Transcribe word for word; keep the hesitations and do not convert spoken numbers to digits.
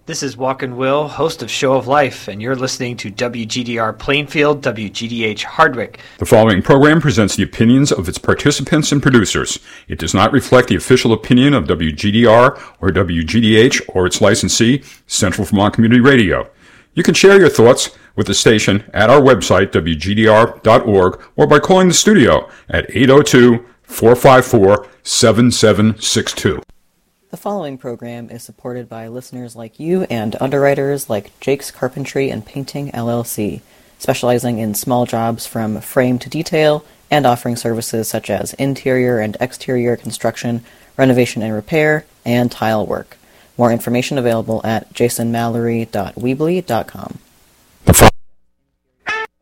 This is Walkin' Will, host of Show of Life, and you're listening to W G D R Plainfield, W G D H Hardwick. The following program presents the opinions of its participants and producers. It does not reflect the official opinion of W G D R or W G D H or its licensee, Central Vermont Community Radio. You can share your thoughts with the station at our website, W G D R dot org, or by calling the studio at eight oh two, four five four, seven seven six two. The following program is supported by listeners like you and underwriters like Jake's Carpentry and Painting, L L C, specializing in small jobs from frame to detail and offering services such as interior and exterior construction, renovation and repair, and tile work. More information available at jason mallory dot weebly dot com. The